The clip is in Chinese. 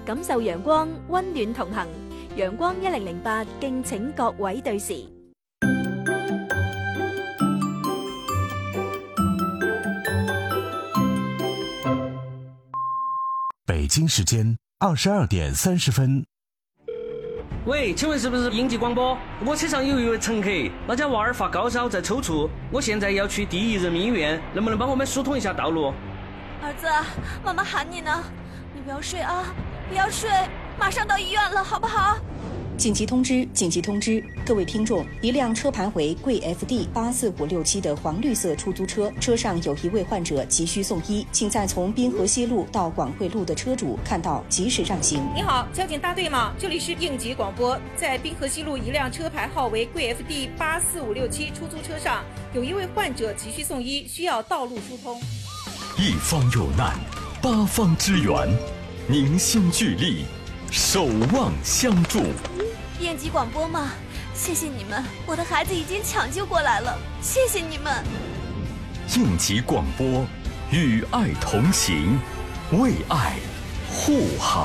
感受陽光，溫暖同行。陽光1008，敬請各位對時。 北京时间22点30分。 喂，请问是不是应急广播？我车上有一位乘客，那家娃儿发高烧在抽搐，我现在要去第一人民医院，能不能帮我们疏通一下道路？ 儿子，妈妈喊你呢，你不要睡啊，不要睡，马上到医院了，好不好？ 紧急通知！紧急通知！各位听众，一辆车牌为贵 FD84567的黄绿色出租车，车上有一位患者急需送医，请在从滨河西路到广汇路的车主看到及时让行。 你好，交警大队吗？这里是应急广播，在滨河西路一辆车牌号为贵 FD84567出租车上，有一位患者急需送医，需要道路疏通。 一方有难，八方支援，凝心聚力，守望相助。 应急广播吗？谢谢你们，我的孩子已经抢救过来了，谢谢你们。 应急广播，与爱同行，为爱护航。